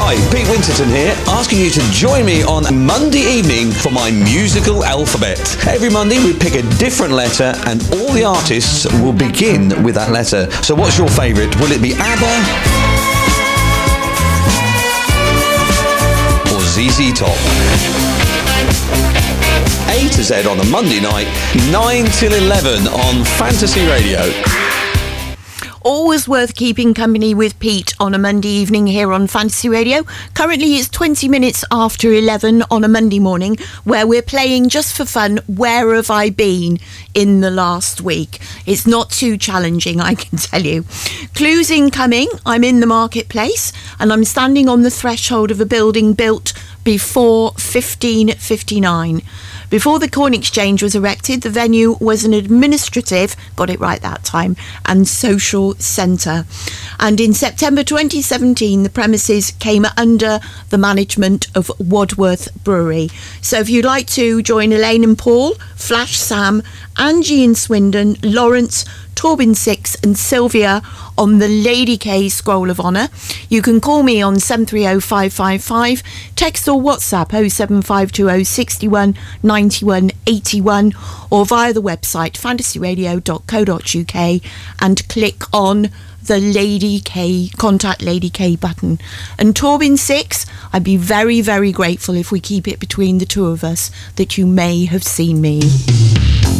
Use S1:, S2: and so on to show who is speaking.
S1: Hi, Pete Winterton here, asking you to join me on Monday evening for my musical alphabet. Every Monday we pick a different letter and all the artists will begin with that letter. So what's your favourite? Will it be ABBA or ZZ Top? A to Z on a Monday night, 9 till 11 on Fantasy Radio.
S2: Always worth keeping company with Pete on a Monday evening here on Fantasy Radio. Currently it's 20 minutes after 11 on a Monday morning, where we're playing just for fun, Where Have I Been in the Last Week? It's not too challenging, I can tell you. Clues incoming. I'm in the marketplace and I'm standing on the threshold of a building built before 1559. Before the Corn Exchange was erected, the venue was an administrative, got it right that time, and social centre. And in September 2017, the premises came under the management of Wadworth Brewery. So if you'd like to join Elaine and Paul, Flash Sam, Angie and Swindon, Lawrence, Torbin 6 and Sylvia on the Lady K Scroll of Honour, you can call me on 730555, text or WhatsApp 07520 61 91 81, or via the website fantasyradio.co.uk and click on the Lady K, Contact Lady K button. And Torbin 6, I'd be very, very grateful if we keep it between the two of us that you may have seen me.